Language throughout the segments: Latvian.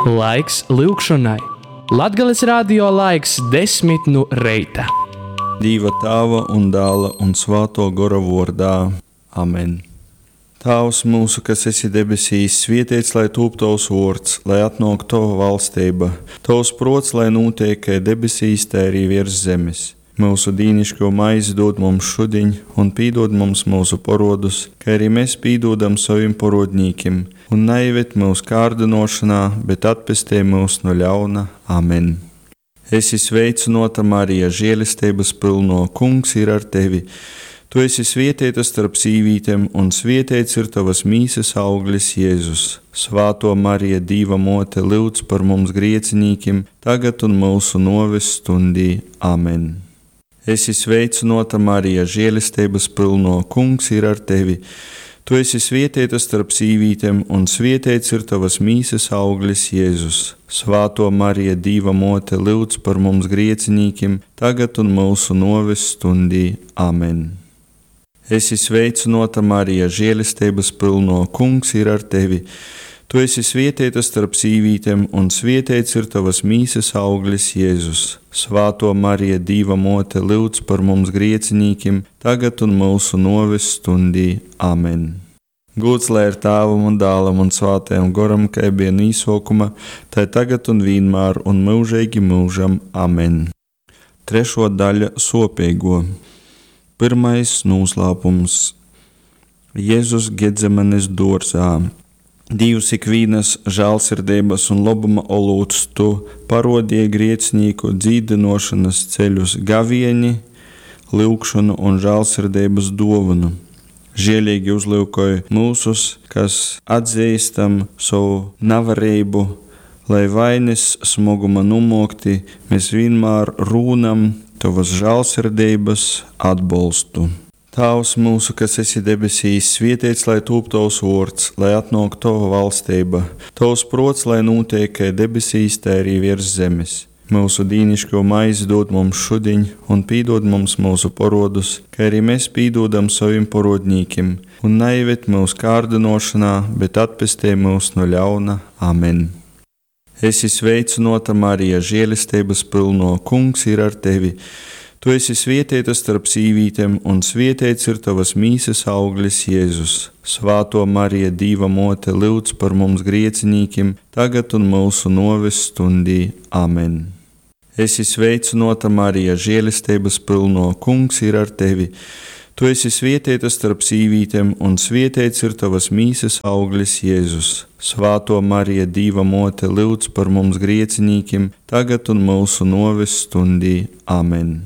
Laiks lūgšanai. Latgales radio laiks 10 no reita. Dieva Tēva un Dēla un Svēto Gara vārdā. Amen. Tēvs mūsu, kas esi debesīs, svētīts lai top tavs vārds, lai atnāk tava valstība. Tavs prots, lai notiek kā debesīs, tā arī virs zemes. Mūsu dīnišķo maizi dod mums šodien, un pīdod mums mūsu parodus, kā arī mēs pīdodam saviem parodņīkiem, un neieved mūsu kārdinošanā, bet atpestī mūs no ļauna. Amen. Esi sveicināta, Marija, žēlistības pilno, Kungs ir ar tevi. Tu esi svētīta starp sīvītēm, un svētīts ir tavas mīsas auglis, Jēzus. Svāto Marija, Dieva mote, lūdz par mums griecinīkiem, tagad un mūsu noves stundī. Amen. Esi sveicināta, Marija, žēlistības pilno, Kungs ir ar tevi. Tu esi svētīta starp sīvītēm, un svētīts ir tavas mīsas auglis, Jēzus. Svāto Marija, Dieva mote, lūdz par mums griecinīkiem, tagad un mūsu noves stundī. Amen. Esi sveicināta, Marija, žēlistības pilno, Kungs ir ar tevi. Tu esi svētīta starp sīvītēm, un svētīts ir tavas mīsas auglis, Jēzus. Svāto Marija, Dieva mote, lūdz par mums griecinīkiem, tagad un mūsu noves stundī. Amen. Gods lai ir Tēvam un Dēlam un Svētajam Garam, kā bija no sākuma, tā tagad un vienmēr un mūžīgi mūžam. Amen. Trešo daļa sopīgo. Pirmais noslēpums. Jēzus Gedzemanes dārzā. Dievs ikvienas žēlsirdības un labuma olūts tu parodīji grēcinieku dzīdinošanas ceļus, gavieni, lūgšanu un žēlsirdības dāvanu. Žēlīgi uzlūkoja mūsus, kas atzīstam savu nevarību, lai vainas smaguma numokti, mēs vienmēr rūnam tavas žēlsirdības atbalstu. Tēvs mūsu, kas esi debesīs, svētīts lai top tavs vārds, lai atnāk tava valstība. Tavs prots, lai notiek kā debesīs, tā arī virs zemes. Mūsu dīnišķo maizi dod mums šodien, un pīdod mums mūsu parodus, kā arī mēs pīdodam saviem parodņīkiem, un neieved mūsu kārdinošanā, bet atpestī mūs no ļauna. Amen. Esi sveicināta, Marija, žēlistības pilno, Kungs ir ar tevi. Tu esi svētīta starp sīvītēm, un svētīts ir tavas mīsas auglis, Jēzus. Svāto Marija, Dieva mote, lūdz par mums griecinīkiem, tagad un mūsu noves stundī. Amen. Esi sveicināta, Marija, žēlistības pilno, Kungs ir ar tevi. Tu esi svētīta starp sīvītēm, un svētīts ir tavas mīsas auglis, Jēzus. Svāto Marija, Dieva mote, lūdz par mums griecinīkiem, tagad un mūsu noves stundī. Amen.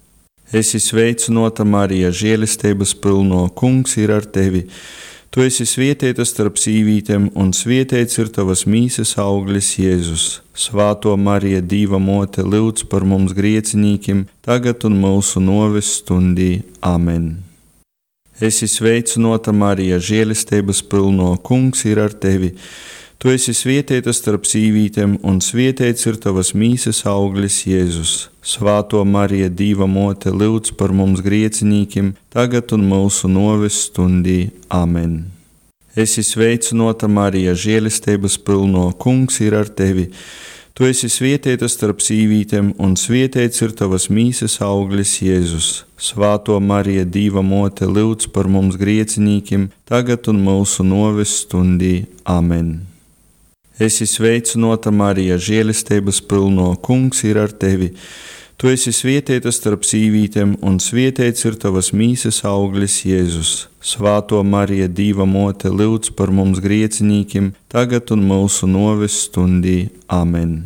Esi sveicināta, Marija, žēlistības pilno, Kungs ir ar tevi. Tu esi svētīta starp sīvītēm, un svētīts ir tavas mīsas auglis, Jēzus. Svāto Marija, Dieva mote, lūdz par mums griecinīkiem, tagad un mūsu noves stundī. Amen. Esi sveicināta, Marija, žēlistības pilno, Kungs ir ar tevi. Tu esi svētīta starp sīvītēm, un svētīts ir tavas mīsas auglis, Jēzus. Svāto Marija, Dieva mote, lūdz par mums griecinīkiem, tagad un mūsu noves stundī. Amen. Esi sveicināta, Marija, žēlistības pilno, Kungs ir ar tevi. Tu esi svētīta starp sīvītēm, un svētīts ir tavas mīsas auglis, Jēzus. Svāto Marija, Dieva mote, lūdz par mums griecinīkiem, tagad un mūsu noves stundī. Amen. Esi sveicināta, Marija, žēlistības pilno, Kungs ir ar tevi. Tu esi svētīta starp sīvītēm, un svētīts ir tavas mīsas auglis, Jēzus. Svāto Marija, Dieva mote, lūdz par mums griecinīkiem, tagad un mūsu noves stundī. Amen.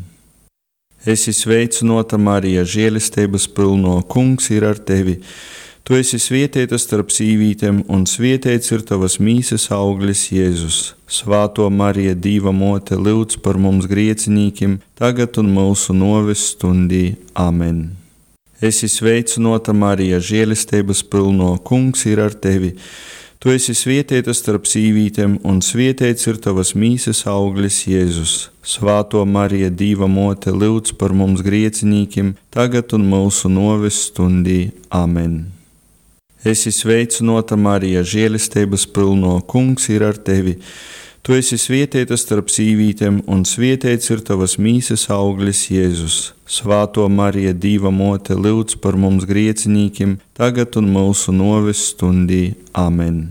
Esi sveicināta, Marija, žēlistības pilno, Kungs ir ar tevi. Tu esi svētīta starp sīvītēm, un svētīts ir tavas mīsas auglis, Jēzus. Svāto Marija, Dieva mote, lūdz par mums griecinīkiem, tagad un mūsu noves stundī. Amen. Esi sveicināta, Marija, žēlistības pilno, Kungs ir ar tevi. Tu esi svētīta starp sīvītēm, un svētīts ir tavas mīsas auglis, Jēzus. Svāto Marija, Dieva mote, lūdz par mums griecinīkiem, tagad un mūsu noves stundī. Amen. Esi sveicināta, Marija, žēlistības pilno, Kungs ir ar tevi. Tu esi svētīta starp sīvītēm, un svētīts ir tavas mīsas auglis, Jēzus. Svāto Marija, Dieva mote, lūdz par mums griecinīkiem, tagad un mūsu noves stundī. Amen.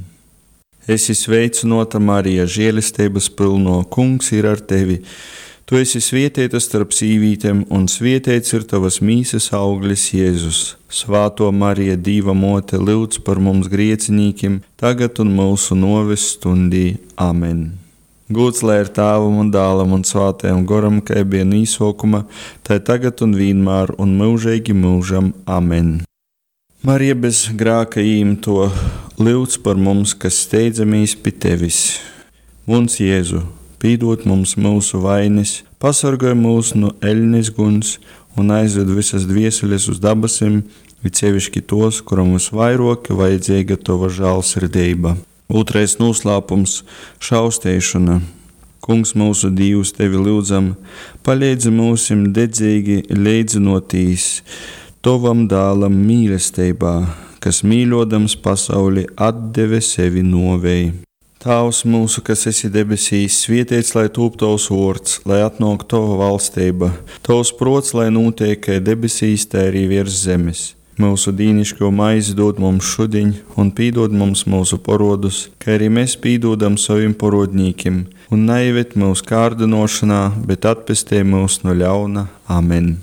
Esi sveicināta, Marija, žēlistības pilno, Kungs ir ar tevi. Tu esi svētīta starp sīvītēm, un svētīts ir tavas mīsas auglis, Jēzus. Svāto Marija, Dieva mote, lūdz par mums griecinīkiem, tagad un mūsu noves stundī. Amen. Gods lai ir Tēvam un Dēlam un Svētajam Garam, kā bija no sākuma, tā tagad un vienmēr un mūžīgi mūžam. Amen. Marija bez grēka īmto, lūdz par mums, kas steidzamies pie tevis. Mums Jēzu, pīdot mums mūsu vainas, pasargāj mūs no eļļas guns un aizved visas dvieseles uz dabasim, it sevišķi tos, kuram visvairāk vajadzīga tava žēlsirdība. Otrais noslēpums - šaustēšana. Kungs mūsu Dievs, tevi lūdzam, palīdzi mūsim dedzīgi līdzinotīs tavam dēlam mīlestībā, kas mīļodams pasauli atdeve sevi novei. Tēvs mūsu, kas esi debesīs, svētīts lai top tavs vārds, lai atnāk tava valstība, tavs prots, lai notiek kā debesīs, tā arī virs zemes. Mūsu dīnišķo maizi dod mums šodien, un pīdod mums mūsu parodus, kā arī mēs pīdodam saviem parodnīkiem, un neieved mūsu kārdinošanā, bet atpestī mūs no ļauna. Amen.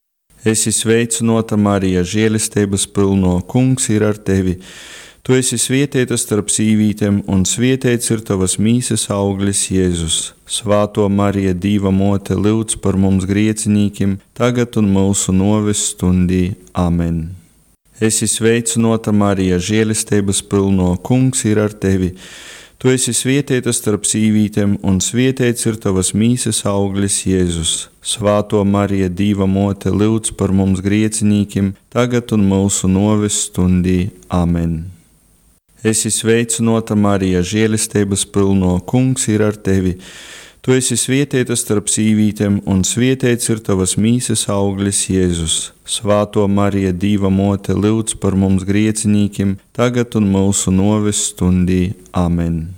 Esi sveicināta, Marija, žēlistības pilno, Kungs ir ar tevi. Tu esi svētīta starp sīvītēm, un svētīts ir tavas mīsas auglis, Jēzus. Svāto Marija, Dieva mote, lūdz par mums griecinīkiem, tagad un mūsu noves stundī. Amen. Esi sveicināta, Marija, žēlistības pilno, Kungs ir ar tevi. Tu esi svētīta starp sīvītēm, un svētīts ir tavas mīsas auglis, Jēzus. Svāto Marija, Dieva mote, lūdz par mums griecinīkiem, tagad un mūsu noves stundī. Amen. Esi sveicināta, Marija, žēlistības pilno, Kungs ir ar tevi. Tu esi svētīta starp sīvītēm, un svētīts ir tavas mīsas auglis, Jēzus. Svāto Marija, Dieva mote, lūdz par mums griecinīkiem, tagad un mūsu noves stundī. Amen.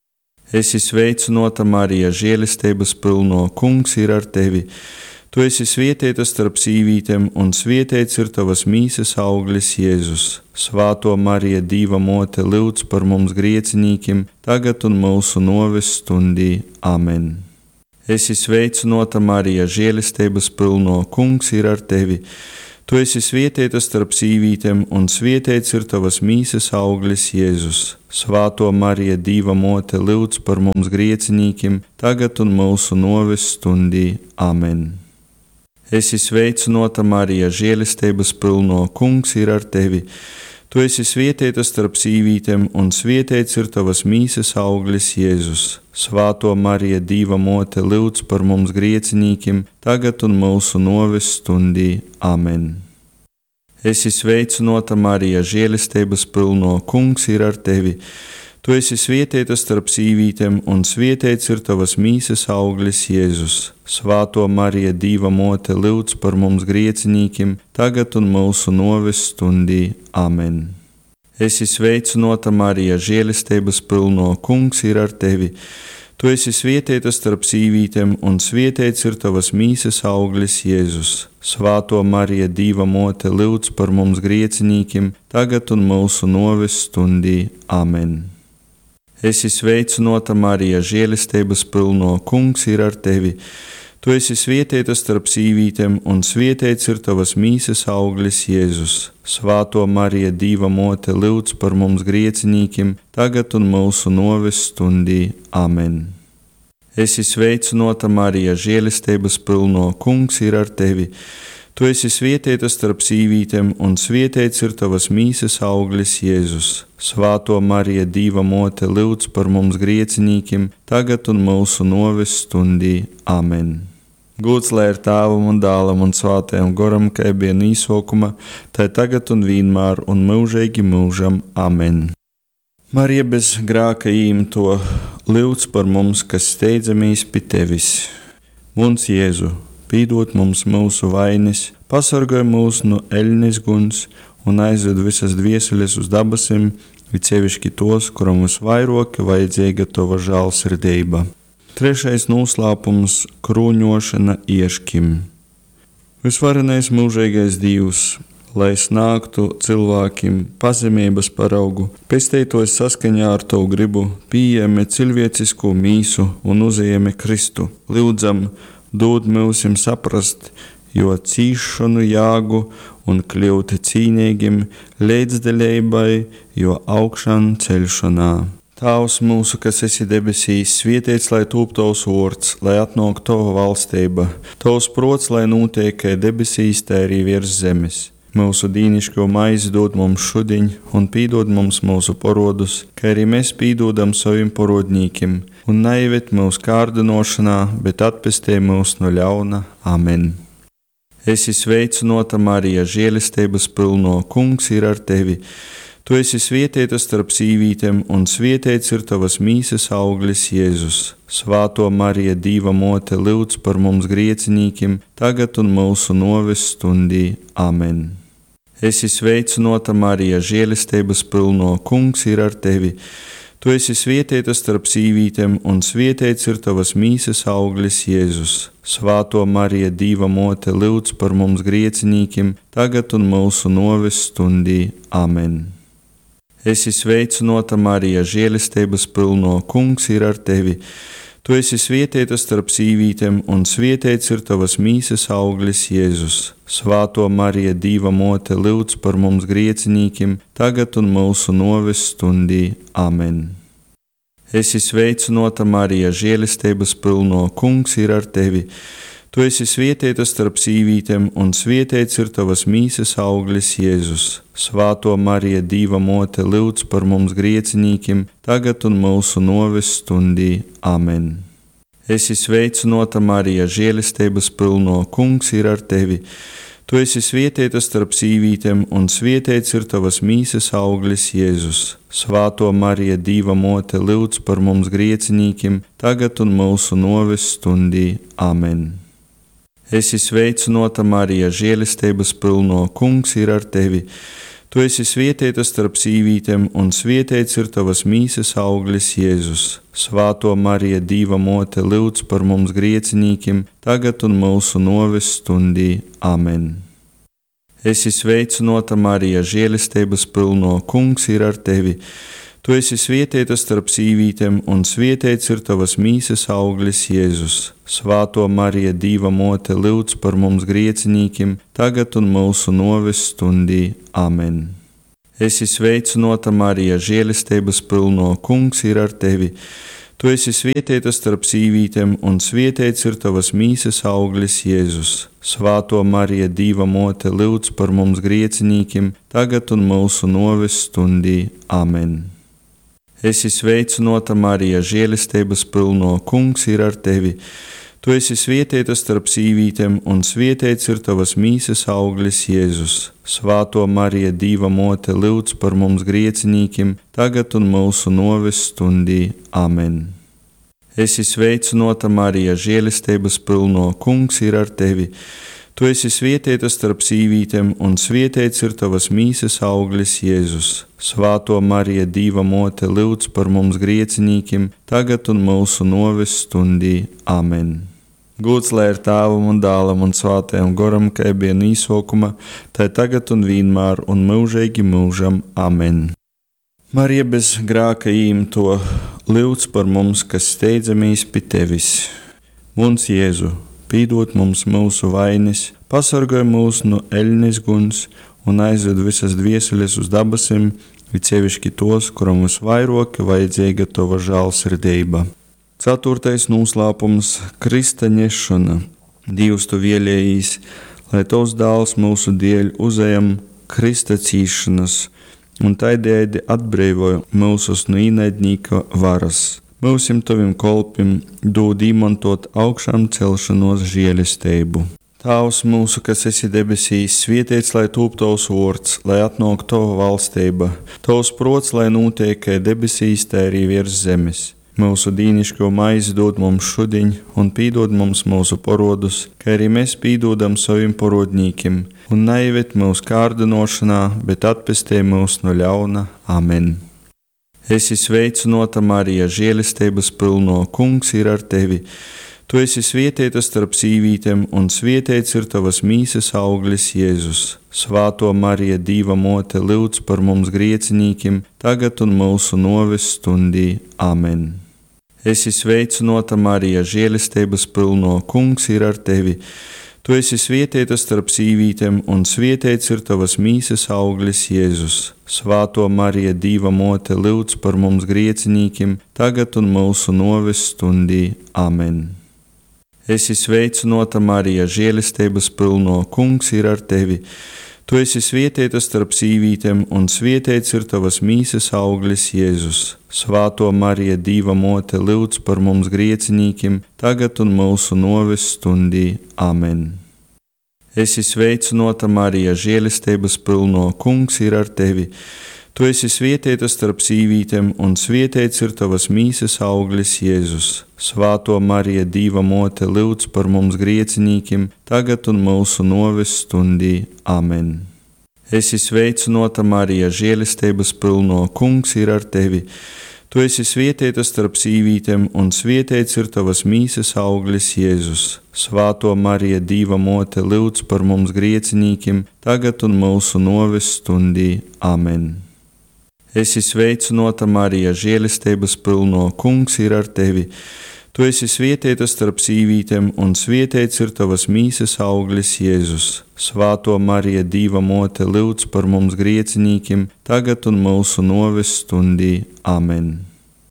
Esi sveicināta, Marija, žēlistības pilno, Kungs ir ar tevi. Tu esi svētīta starp sīvītēm, un svētīts ir tavas mīsas auglis, Jēzus. Svāto Marija, Dieva mote, lūdz par mums griecinīkiem, tagad un mūsu noves stundī. Amen. Esi sveicināta, Marija, žēlistības pilno, Kungs ir ar tevi. Tu esi svētīta starp sīvītēm, un svētīts ir tavas mīsas auglis, Jēzus. Svāto Marija, Dieva mote, lūdz par mums griecinīkiem, tagad un mūsu noves stundī. Amen. Esi sveicināta, Marija, žēlistības pilno, Kungs ir ar tevi. Tu esi svētīta starp sīvītēm, un svētīts ir tavas mīsas auglis, Jēzus. Svāto Marija, Dieva mote, lūdz par mums griecinīkiem, tagad un mūsu noves stundī. Amen. Esi sveicināta, Marija, žēlistības pilno, Kungs ir ar tevi. Tu esi svētīta starp sīvītēm, un svētīts ir tavas mīsas auglis, Jēzus. Svāto Marija, Dieva mote, lūdz par mums griecinīkiem, tagad un mūsu noves stundī. Amen. Esi sveicināta, Marija, žēlistības pilno, Kungs ir ar tevi. Tu esi svētīta starp sīvītēm, un svētīts ir tavas mīsas auglis, Jēzus. Svāto Marija, Dieva mote, lūdz par mums griecinīkiem, tagad un mūsu noves stundī. Amen. Esi sveicināta, Marija, žēlistības pilno, Kungs ir ar tevi. Tu esi svētīta starp sīvītēm, un svētīts ir tavas mīsas auglis, Jēzus. Svāto Marija, Dieva mote, lūdz par mums griecinīkiem, tagad un mūsu noves stundī. Amen. Esi sveicināta, Marija, žēlistības pilno, Kungs ir ar tevi. Tu esi svētīta starp sīvītēm, un svētīts ir tavas mīsas auglis, Jēzus. Svāto Marija, Dieva mote, lūdz par mums griecinīkiem, tagad un mūsu noves stundī. Amen. Gods lai ir Tēvam un Dēlam un Svētajam Garam, kā bija no sākuma, tā tagad un vienmēr un mūžīgi mūžam. Amen. Marija bez grēka īmto, lūdz par mums, kas steidzamies pie tevis. Mums Jēzu, pīdot mums mūsu vainas, pasargāj mūs no eļļas guns un aizved visas dvieseles uz dabasim, it sevišķi tos, kuram visvairāk vajadzīga tava žēlsirdība. Trešais noslēpums - krūņošana ieškim. Visvarenais mūžīgais Dievs, lai snāktu cilvēkiem pazemības paraugu, pestētos saskaņā ar tavu gribu, pieejami cilvēcisku mīsu un uzejami Kristu. Lūdzam, dod mūsim saprast, jo cīšanu jāgu un kļūt cīnīgiem līdzdalībai, jo augšan celšanā. Tavs mūsu, kas esi debesīs, svētīts lai top tavs vārds, lai atnāk tava valstība, tavs prots, lai notiek kā debesīs, tā arī virs zemes. Mūsu dīnišķo maizi dod mums šodien un pīdod mums mūsu parodus, kā arī mēs pīdodam saviem parodnīkiem, un neieved mūsu kārdinošanā, bet atpestē mūs no ļauna. Amen. Esi sveicinota Marija, žēlistības pilno, Kungs ir ar tevi. Tu esi svētīta starp sīvītēm, un svētīts ir tavas mīsas auglis Jēzus. Svāto Marija, Dieva mote, lūdz par mums griecinīkiem, tagad un mūsu noves stundī. Amen. Esi sveicinota Marija, žēlistības pilno, Kungs ir ar tevi. Tu esi svētīta starp sīvītēm, un svētīts ir tavas mīsas auglis Jēzus. Svāto Marija, Dieva mote, lūdz par mums griecinīkiem, tagad un mūsu noves stundī. Amen. Esi sveicinota Marija, žēlistības pilno, Kungs ir ar tevi. Tu esi svētīta starp sīvītēm, un svētīts ir tavas mīsas auglis Jēzus. Svāto Marija, Dieva mote, lūdz par mums griecinīkiem, tagad un mūsu noves stundī. Amen. Esi sveicinota Marija, žēlistības pilno, Kungs ir ar tevi. Tu esi svētīta starp sīvītēm, un svētīts ir tavas mīsas auglis Jēzus. Svāto Marija, Dieva mote, lūdz par mums griecinīkiem, tagad un mūsu noves stundī. Amen. Esi sveicinota Marija, žēlistības pilno, Kungs ir ar tevi. Tu esi svētīta starp sīvītēm, un svētīts ir tavas mīsas auglis Jēzus. Svāto Marija, Dieva mote, lūdz par mums griecinīkiem, tagad un mūsu noves stundī. Amen. Esi sveicinota Marija, žēlistības pilno, Kungs ir ar tevi. Tu esi svētīta starp sīvītēm, un svētīts ir tavas mīsas auglis Jēzus. Svāto Marija, Dieva mote, lūdz par mums griecinīkiem, tagad un mūsu noves stundī. Amen. Esi sveicinota Marija, žēlistības pilno, Kungs ir ar tevi. Tu esi svētīta starp sīvītēm, un svētīts ir tavas mīsas auglis Jēzus. Svāto Marija, Dieva mote, lūdz par mums griecinīkiem, tagad un mūsu noves stundī. Amen. Esi sveicinota Marija, žēlistības pilno, Kungs ir ar tevi. Tu esi svētīta starp sīvītēm, un svētīts ir tavas mīsas auglis Jēzus. Svāto Marija, Dieva mote, lūdz par mums griecinīkiem, tagad un mūsu noves stundī. Amen. Esi sveicinota Marija, žēlistības pilno, Kungs ir ar tevi. Tu esi svētīta starp sīvītēm, un svētīts ir tavas mīsas auglis Jēzus. Svāto Marija, Dieva mote, lūdz par mums griecinīkiem, tagad un mūsu noves stundī. Amen. Esi sveicinota Marija, žēlistības pilno, Kungs ir ar tevi. Tu esi svētīta starp sīvītēm, un svētīts ir tavas mīsas auglis Jēzus. Svāto Marija, Dieva mote, lūdz par mums griecinīkiem, tagad un mūsu noves stundī. Amen. Gods lai ir Tēvam un Dēlam un Svētajam Garam, kā bija no sākuma, tā tagad un vienmēr un mūžīgi mūžam. Amen. Marija bez grēka īmto, lūdz par mums, kas steidzamies pie tevis. Mums Jēzu, pīdot mums mūsu vainas, pasargāj mūs no eļļas guns un aizved visas dvieseles uz dabasim, it sevišķi tos, kuram visvairāk vajadzīga tava žēlsirdība. 4. noslēpums - Krista ņešana. Dievs tu vēlējis, lai tavs dēls mūsu dēļ uzejam Krista cīšanas, un tādējādi atbrīvoja mūsus no ienaidnieka varas. Mūsim tavim kolpim dod izmantot augšām celšanos žēlestību. Tēvs mūsu, kas esi debesīs, svētīts lai top tavs vārds, lai atnāk tava valstība, tavs prots, lai notiek kā debesīs, tā arī virs zemes. Mūsu dīnišķo maizi dod mums šodien, un pīdod mums mūsu parodus, kā arī mēs pīdodam saviem parodnīkiem, un neieved mūsu kārdinošanā, bet atpestē mūs no ļauna. Amen. Esi sveicināta, Marija, žēlistības pilno, Kungs ir ar tevi. Tu esi svētīta starp sīvītēm, un svētīts ir tavas mīsas auglis, Jēzus. Svāto Marija, Dieva mote, lūdz par mums griecinīkiem, tagad un mūsu noves stundī. Amen. Esi sveicināta, Marija, žēlistības pilno, Kungs ir ar tevi. Tu esi svētīta starp sīvītēm, un svētīts ir tavas mīsas auglis, Jēzus. Svāto Marija, Dieva mote, lūdz par mums griecinīkiem, tagad un mūsu noves stundī. Amen. Esi sveicināta, Marija, žēlistības pilno, Kungs ir ar tevi. Tu esi svētīta starp sīvītēm, un svētīts ir tavas mīsas auglis, Jēzus. Svāto Marija, Dieva mote, lūdz par mums griecinīkiem, tagad un mūsu noves stundī. Amen. Esi sveicināta, Marija, žēlistības pilno, Kungs ir ar tevi. Tu esi svētīta starp sīvītēm, un svētīts ir tavas mīsas auglis, Jēzus. Svāto Marija, Dieva mote, lūdz par mums griecinīkiem, tagad un mūsu noves stundī. Amen. Esi sveicināta, Marija, žēlistības pilno, Kungs ir ar tevi. Tu esi svētīta starp sīvītēm, un svētīts ir tavas mīsas auglis, Jēzus. Svāto Marija, Dieva mote, lūdz par mums griecinīkiem, tagad un mūsu noves stundī. Amen. Esi sveicināta, Marija, žēlistības pilno, Kungs ir ar tevi. Tu esi svētīta starp sīvītēm, un svētīts ir tavas mīsas auglis, Jēzus. Svāto Marija, Dieva mote, lūdz par mums griecinīkiem, tagad un mūsu noves stundī. Amen.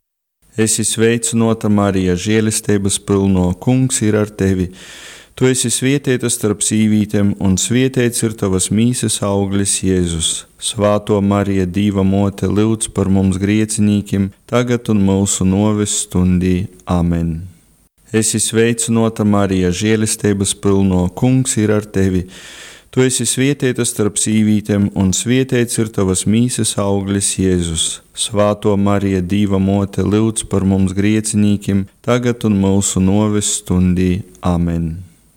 Esi sveicināta, Marija, žēlistības pilno, Kungs ir ar tevi. Tu esi svētīta starp sīvītēm, un svētīts ir tavas mīsas auglis, Jēzus. Svāto Marija, Dieva mote, lūdz par mums griecinīkiem, tagad un mūsu noves stundī. Amen. Esi sveicināta, Marija, žēlistības pilno, Kungs ir ar tevi. Tu esi svētīta starp sīvītēm, un svētīts ir tavas mīsas auglis, Jēzus. Svāto Marija, Dieva mote, lūdz par mums griecinīkiem, tagad un mūsu noves stundī. Amen.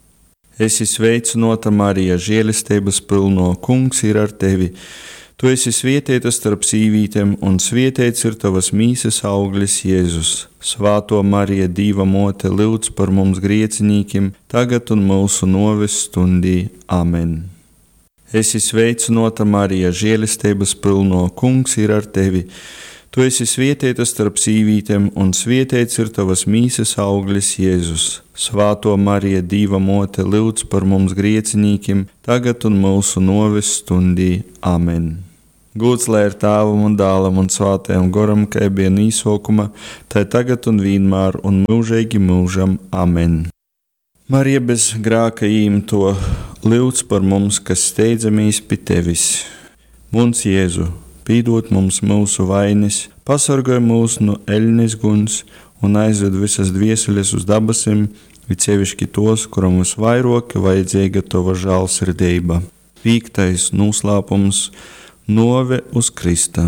Esi sveicināta, Marija, žēlistības pilno, Kungs ir ar tevi. Tu esi svētīta starp sīvītēm, un svētīts ir tavas mīsas auglis, Jēzus. Svāto Marija, Dieva mote, lūdz par mums griecinīkiem, tagad un mūsu noves stundī. Amen. Esi sveicināta, Marija, žēlistības pilno, Kungs ir ar tevi. Tu esi svētīta starp sīvītēm, un svētīts ir tavas mīsas auglis, Jēzus. Svāto Marija, Dieva mote, lūdz par mums griecinīkiem, tagad un mūsu noves stundī. Amen. Gods lai ir Tēvam un Dēlam un Svētajam Garam, kā bija no sākuma, tā tagad un vienmēr un mūžīgi mūžam. Amen. Marija bez grēka īmto, lūdz par mums, kas steidzamies pie tevis. Mums Jēzu, pīdot mums mūsu vainas, pasargāj mūs no eļļas guns un aizved visas dvieseles uz dabasim, it sevišķi tos, kuram visvairāk vajadzīga tava žēlsirdība. 5. noslēpums – nove uz Krista.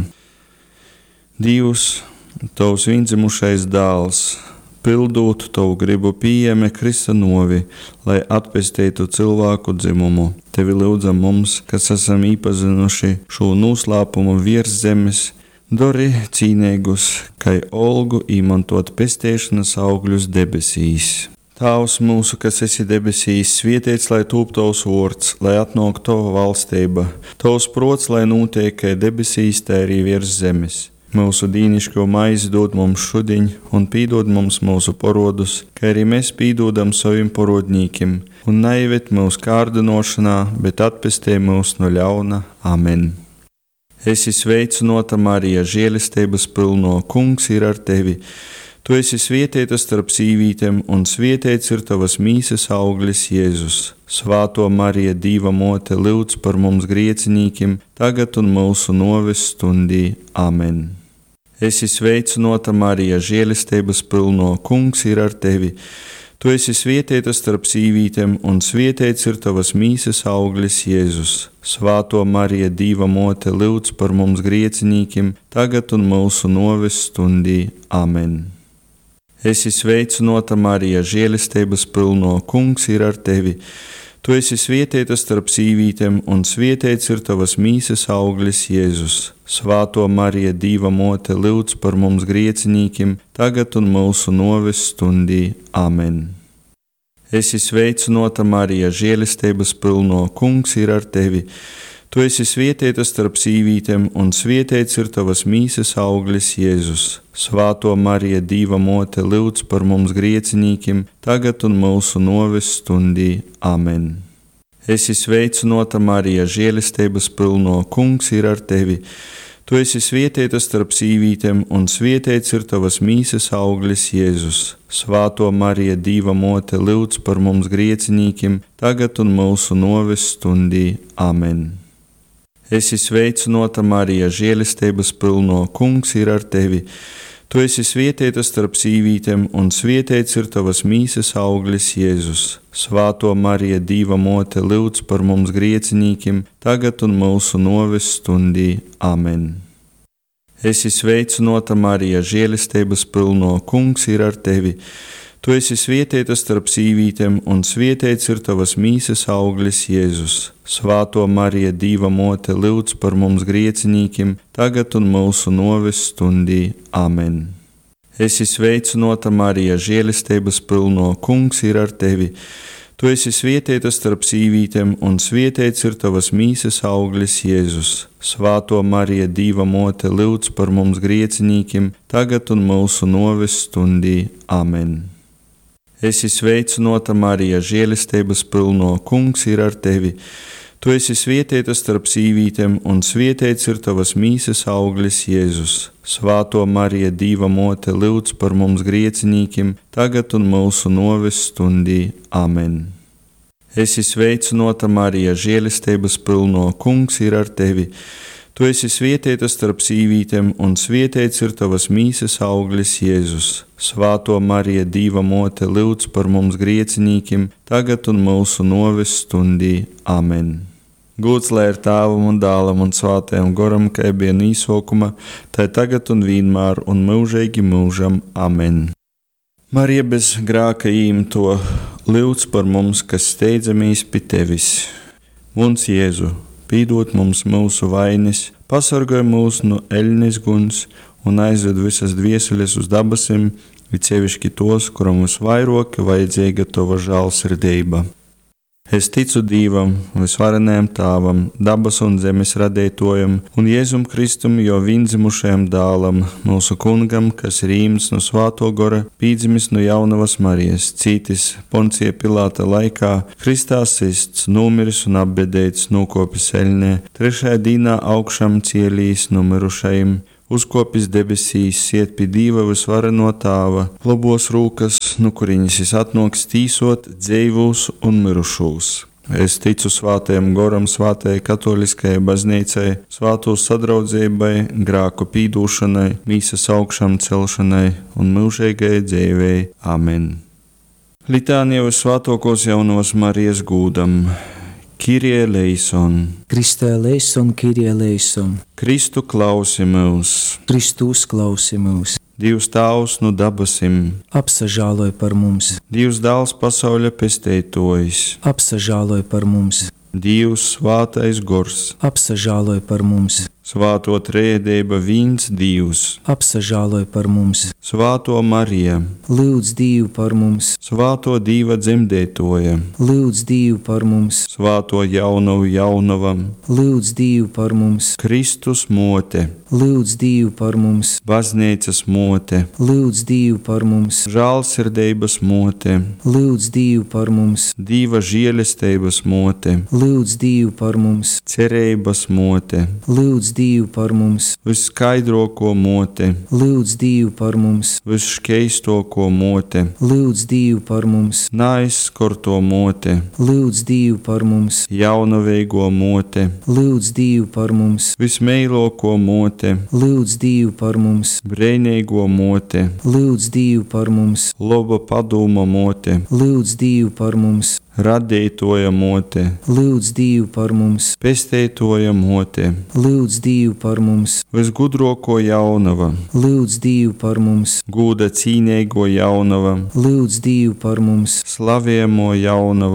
Dievs, tavs viendzimušais dēls, pildot tavu gribu pieņem Krista novi, lai atpestītu cilvēku dzimumu. Tevi lūdzam mums, kas esam iepazinuši šo noslēpumu virs zemes, dori cīnīgus, kai olgu īmantot pestēšanas augļus debesīs. Tēvs mūsu, kas esi debesīs, svētīts lai tūp tavs vārds, lai atnāk tava valstība, tavs prots, lai notiek kā debesīs, tā arī virs zemes. Mūsu dīnišķo maizi dod mums šodien, un pīdod mums mūsu parodus, kā arī mēs pīdodam saviem parodnīkiem, un neieved mūsu kārdinošanā, bet atpestī mūs no ļauna. Amen. Esi sveicināta, Marija, žēlistības pilno, Kungs ir ar tevi. Tu esi svētīta starp sīvītēm, un svētīts ir tavas mīsas auglis, Jēzus. Svāto Marija, Dieva mote, lūdz par mums griecinīkiem, tagad un mūsu noves stundī. Amen. Esi sveicināta, Marija, žēlistības pilno, Kungs ir ar tevi. Tu esi svētīta starp sīvītēm, un svētīts ir tavas mīsas auglis, Jēzus. Svāto Marija, Dieva mote, lūdz par mums griecinīkiem, tagad un mūsu noves stundī. Amen. Esi sveicināta, Marija, žēlistības pilno, Kungs ir ar tevi. Tu esi svētīta starp sīvītēm, un svētīts ir tavas mīsas auglis, Jēzus. Svāto Marija, Dieva mote, lūdz par mums griecinīkiem, tagad un mūsu noves stundī. Amen. Esi sveicināta, Marija, žēlistības pilno, Kungs ir ar tevi. Tu esi svētīta starp sīvītēm, un svētīts ir tavas mīsas auglis, Jēzus. Svāto Marija, Dieva mote, lūdz par mums griecinīkiem, tagad un mūsu noves stundī. Amen. Esi sveicināta, Marija, žēlistības pilno, Kungs ir ar tevi. Tu esi svētīta starp sīvītēm, un svētīts ir tavas mīsas auglis, Jēzus. Svāto Marija, Dieva mote, lūdz par mums griecinīkiem, tagad un mūsu noves stundī. Amen. Esi sveicināta, Marija, žēlistības pilno, Kungs ir ar tevi. Tu esi svētīta starp sīvītēm, un svētīts ir tavas mīsas auglis, Jēzus. Svāto Marija, Dieva mote, lūdz par mums griecinīkiem, tagad un mūsu noves stundī. Amen. Esi sveicināta, Marija, žēlistības pilno, Kungs ir ar tevi. Tu esi svētīta starp sīvītēm, un svētīts ir tavas mīsas auglis, Jēzus. Svāto Marija, Dieva mote, lūdz par mums griecinīkiem, tagad un mūsu noves stundī. Amen. Esi sveicināta, Marija, žēlistības pilno, Kungs ir ar tevi. Tu esi svētīta starp sīvītēm, un svētīts ir tavas mīsas auglis, Jēzus. Svāto Marija, Dieva mote, lūdz par mums griecinīkiem, tagad un mūsu noves stundī. Amen. Esi sveicināta, Marija, žēlistības pilno, Kungs ir ar tevi. Tu esi svētīta starp sīvītēm, un svētīts ir tavas mīsas auglis, Jēzus. Svāto Marija, Dieva mote, lūdz par mums griecinīkiem, tagad un mūsu noves stundī. Amen. Esi sveicināta, Marija, žēlistības pilno, Kungs ir ar tevi. Tu esi svētīta starp sīvītēm, un svētīts ir tavas mīsas auglis, Jēzus. Svāto Marija, Dieva mote, lūdz par mums griecinīkiem, tagad un mūsu noves stundī. Amen. Gods lai ir Tēvam un Dēlam un Svētajam Garam, kā bija no sākuma, tā tagad un vienmēr un mūžīgi mūžam. Amen. Marija bez grēka īmto, lūdz par mums, kas steidzamies pie tevis. Mums Jēzu, pīdot mums mūsu vainas, pasargāj mūs no eļļas guns un aizved visas dvieseles uz debesīm, it sevišķi tos, kuram visvairāk vajadzīga tava žēlsirdība. Es ticu Dievam, visvarenajam Tēvam, dabas un zemes radītājam, un Jēzum Kristum, jo viendzimušajam dēlam, mūsu kungam, kas ir īmts no Svētā Gara, pīdzimis no jaunavas Marijas, cītis Poncija Pilāta laikā, Kristā sists, nomiris un apbedēts, nokopis eļļā, trešajā dienā augšām cielījis no mirušajiem, uzkopis debesīs, iet pie Dieva visvareno Tēva, labos rūkas, no kurienes atnāks tīsot dzīvos un mirušos. Es ticu Svētajam Garam, Svētajai Katoliskajai baznīcai, Svēto sadraudzībai, grēku pīdūšanai, mīsas augšām celšanai un mūžīgai dzīvei. Amen. Litānija uz Svētākos jaunavas Marijas gūdam. Kyrie eleison. Kristē eleison, Kyrie eleison. Kristu klausi mūs. Kristus klausi mūs. Dievs Tēvs no dabasim. Apsažāloj par mums. Dievs Dēls pasaules pestētojs. Apsažāloj par mums. Dievs Svētais Gors. Apsažāloj par mums. Svēto trejība viens Dievs. Apsažāloj par mums. Svēto Marija. Lūdz Dievu par mums. Svēto Dieva dzemdētoja. Lūdz Dievu par mums. Svēto jaunavu jaunavam. Lūdz Dievu par mums. Kristus mote. Lūdz Dievu par mums. Baznīcas mote. Lūdz Dievu par mums. Žēlsirdības mote. Lūdz Dievu par mums. Dieva žēlistības mote. Lūdz Dievu par mums. Cerības mote. Lūdz Dievu par mums. Viskaidroko mote. Lūdz Dievu par mums. Visškeistoko mote. Lūdz Dievu par mums. Naizskorto mote. Lūdz Dievu par mums. Jaunaveigo mote. Lūdz Dievu par mums. Vismeiloko mote. Lūdz Dievu par mums. Breinīgo mote. Lūdz Dievu par mums. Loba padūma mote. Lūdz Dievu par mums. Radītoja mote. Lūdz Dievu par mums. Pestētoja mote. Lūdz Dievu par mums. Visgudroko jaunava. Lūdz Dievu par mums. Gūda cīnīgo jaunava. Lūdz Dievu par mums. Slaviemo jaunava.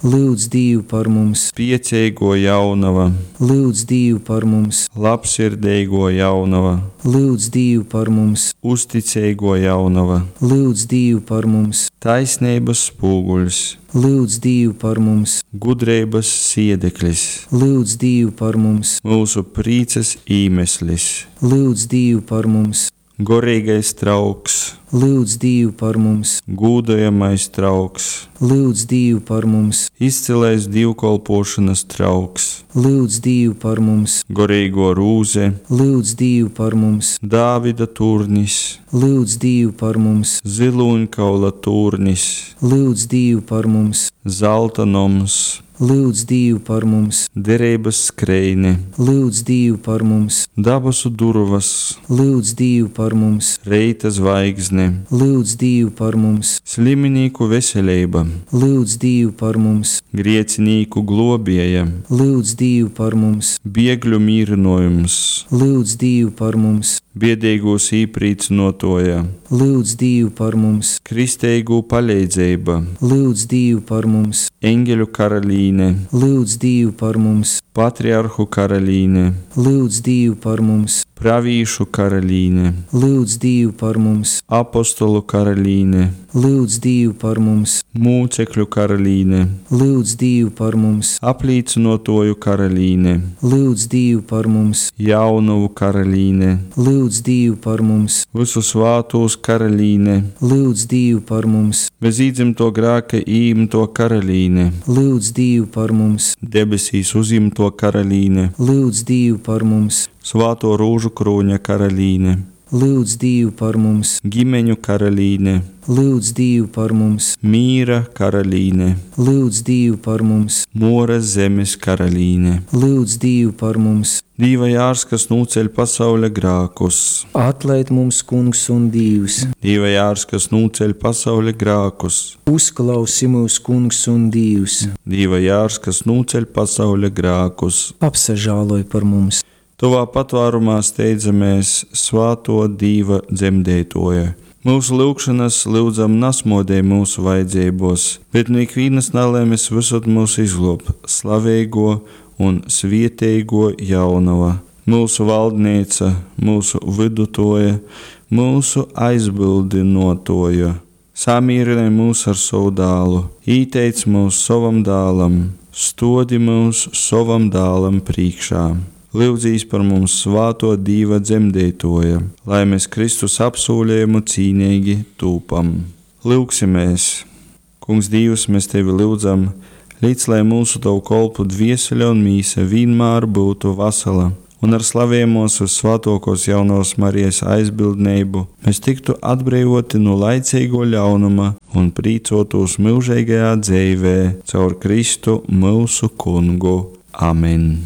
lūdz Dievu par mums, Piecīgo jaunava, lūdz Dievu par mums, labsirdīgo jaunava, lūdz Dievu par mums, uzticīgo jaunava, lūdz Dievu par mums, taisnības spoguļs, lūdz Dievu par mums, gudrības siedeklis, lūdz Dievu par mums, mūsu prīces īmeslis, lūdz Dievu par mums, gorīgais trauks, lūdz Dievu par mums, gūdojamais trauks, lūdz Dievu par mums, izcilais dievkalpošanas trauks, lūdz Dievu par mums, gorīgo rūze, lūdz Dievu par mums, Dāvida turnis, lūdz Dievu par mums, ziloņkaula turnis, lūdz Dievu par mums, zelta noms, lūdz Dievu par mums, derības skreine, lūdz Dievu par mums, dabasu durvas, lūdz Dievu par mums, reita zvaigzne, lūdz Dievu par mums, sliminīku veselība, lūdz Dievu par mums, griecinīku globieja, lūdz Dievu par mums, biegļu mīrinojums, lūdz Dievu par mums, biedīgos īprīcinotoja, lūdz Dievu par mums, kristeigu palīdzība, lūdz Dievu par mums, eņģeļu karalīne, lūdz Dievu par mums, patriarhu karalīne, lūdz Dievu par mums, pravīšu karalīne, lūdz Dievu par mums, apostolu karalīne, lūdz Dievu par mums, mūcekļu karalīne, lūdz Dievu par mums, apliecinotoju karalīne, lūdz Dievu par mums, jaunavu karalīne, lūdz Dievu par mums, visu svātos karalīne, lūdz Dievu par mums, bez īdzimto grāka īmto karalīne, lūdz Dievu par mums, debesīs uzimto karalīne, lūdz Dievu par mums, svāto rūžu krūņa karalīne, lūdz Dievu par mums, ģimeņu karalīne, lūdz Dievu par mums, mīra karalīne, lūdz Dievu par mums, mūra zemes karalīne, lūdz Dievu par mums, Dieva jārs, kas nūceļ pasaules grākus, atlaid mums, Kungs un Dievs, Dieva jārs, kas nūceļ pasaules grākus, uzklausi mūs, Kungs un Dievs, Dieva jārs, kas nūceļ pasaules grākus. apsažāloj par mums, Tuvā patvārumā steidzamies svāto Dieva dzemdētoja. Mūsu lūgšanas lūdzam nasmodē mūsu vajadzībos, bet no ikvienas nelēmes visot mūsu izglāb, slavēgo un svietēgo jaunava, mūsu valdnīca, mūsu vidutoja, mūsu aizbildinotoja. Samīrinai mūs ar savu dālu, īteic mūs savam dālam, stodi mūs savam dālam priekšā. Lūdzīs par mums svāto Dieva dzemdētoja, lai mēs Kristus apsūlējumu cīnīgi tūpam. Lūksimies! Kungs Dievs, mēs Tevi lūdzam, līdz lai mūsu Tavu kolpu dvieseļa un mīsa vienmēr būtu vasala, un ar slavējumos uz svātokos jaunos Marijas aizbildnību mēs tiktu atbrīvoti no laicīgo ļaunuma un prīcotos mūžīgajā dzīvē caur Kristu mūsu Kungu. Amen!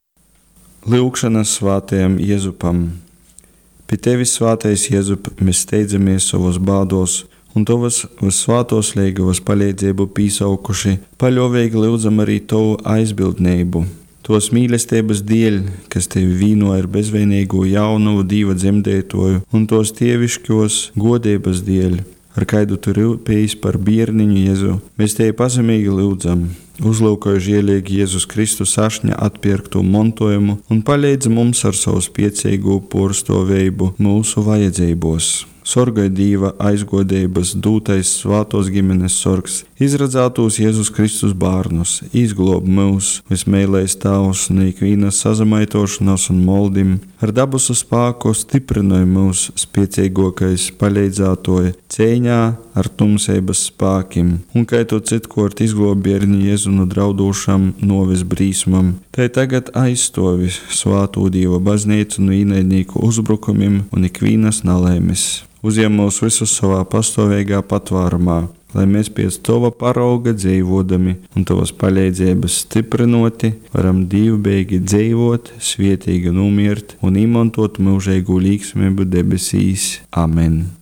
Lūkšanas svātajam Jēzupam. Pie Tevis, svātais Jēzup, mēs steidzamies savos bādos, un Tavas visvātos liegavas palīdzību pīsaukuši, paļovīgi lūdzam arī Tavu aizbildnību. Tos mīlestības dēļ, kas Tevi vīnoja ar bezvainīgu jaunavu Dieva dzemdētoju, un tos tievišķos godības dēļ, ar kaidu Tu rūpējis par bērniņu Jēzu, mēs Tevi pazemīgi lūdzam. Uzlūkoju žielīgi Jēzus Kristus ašņa atpirktu montojumu un palīdz mums ar savu spiecīgu porstovējumu mūsu vajadzībos. Sorgai Dieva aizgodības dūtais svātos ģimenes sorgs, izradzātos Jēzus Kristus bārnus, izglob mūs, vismēlējs Tavs, no ikvienas sazamaitošanās un moldim, ar dabusu spāku stiprināja mūs spiecīgākais palīdzātoja cīņā ar tumsības spākim, un kai Tu citkort izglob bērni Jēzu no draudošam novis brīsmam, tai tagad aizstovi svāto Dieva baznīcu no ienaidnieku uzbrukumiem un ikvienas nelaimes. Uzņem mūs visus savā pastāvīgā patvārumā, lai mēs pēc Tava parauga dzīvodami un Tavas palīdzības stiprinoti varam dievbijīgi dzīvot, svietīgi nomirt un izmantot mūžīgu līgsmību debesīs. Amen!